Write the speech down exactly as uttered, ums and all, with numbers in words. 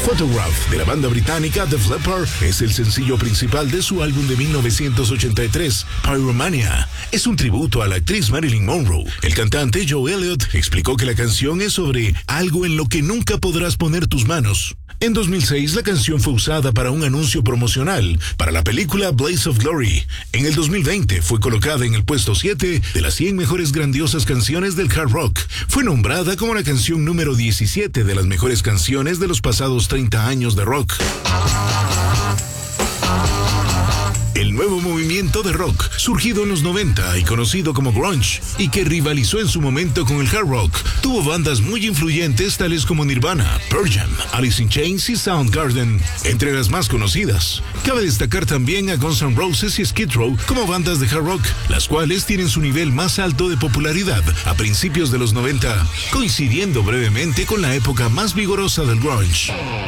Photograph, de la banda británica Def Leppard, es el sencillo principal de su álbum de mil novecientos ochenta y tres, Pyromania. Es un tributo a la actriz Marilyn Monroe. El cantante Joe Elliott explicó que la canción es sobre algo en lo que nunca podrás poner tus manos. En dos mil seis, la canción fue usada para un anuncio promocional para la película Blaze of Glory. En el dos mil veinte, fue colocada en el puesto siete de las cien mejores grandiosas canciones del hard rock. Fue nombrada como la canción número diecisiete de las mejores canciones de los pasados treinta años de rock. El nuevo movimiento de rock, surgido en los noventa y conocido como grunge, y que rivalizó en su momento con el hard rock, tuvo bandas muy influyentes tales como Nirvana, Pearl Jam, Alice in Chains y Soundgarden, entre las más conocidas. Cabe destacar también a Guns N' Roses y Skid Row como bandas de hard rock, las cuales tienen su nivel más alto de popularidad a principios de los noventa, coincidiendo brevemente con la época más vigorosa del grunge.